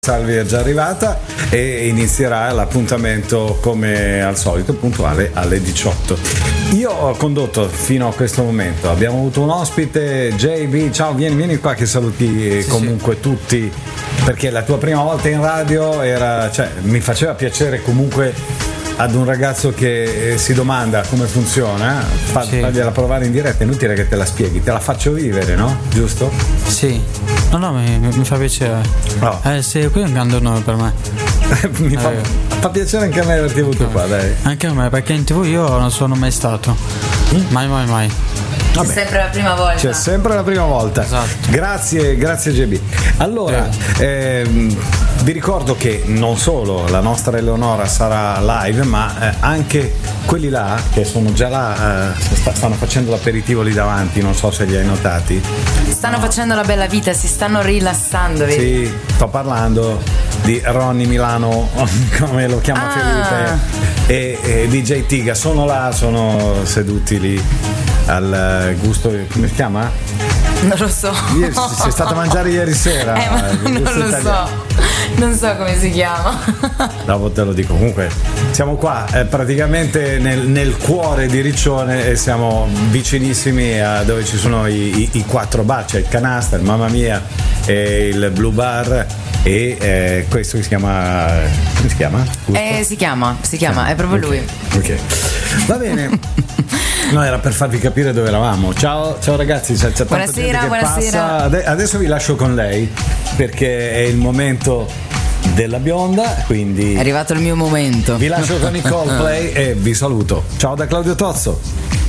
Salvi è già arrivata e inizierà l'appuntamento come al solito puntuale alle 18. Io ho condotto fino a questo momento, abbiamo avuto un ospite, JB, ciao, vieni qua che saluti comunque tutti, perché la tua prima volta in radio mi faceva piacere comunque ad un ragazzo che si domanda come funziona, fagliela provare in diretta, è inutile che te la spieghi, te la faccio vivere, no? Giusto? Sì, no, mi fa piacere. Sei qui è un grande onore per me. fa piacere anche a me averti avuto qua, dai. Anche a me, perché in TV io non sono mai stato. Mai. C'è sempre la prima volta. C'è sempre la prima volta. Esatto. Grazie JB. Allora, vi ricordo che non solo la nostra Eleonora sarà live, ma anche quelli là che sono già là, stanno facendo l'aperitivo lì davanti, non so se li hai notati. Stanno facendo la bella vita, si stanno rilassando, vedi? Sì, sto parlando di Ronny Milano, come lo chiama Felipe, e DJ Tiga, sono là, sono seduti lì al gusto, come si chiama? Non lo so. Sei stata a mangiare ieri sera? Ma non lo so. Non so come si chiama. Dopo te lo dico. Comunque siamo qua praticamente nel cuore di Riccione e siamo vicinissimi a dove ci sono i quattro bar, c'è il Canasta, il Mamma Mia e il Blue Bar e questo che si chiama, come si chiama? Si chiama, è proprio lui. Ok, va bene. No, era per farvi capire dove eravamo. Ciao ragazzi, c'è tanta gente che passa. Adesso vi lascio con lei perché è il momento della bionda, quindi è arrivato il mio momento. Vi lascio con i Coldplay e vi saluto. Ciao da Claudio Tozzo.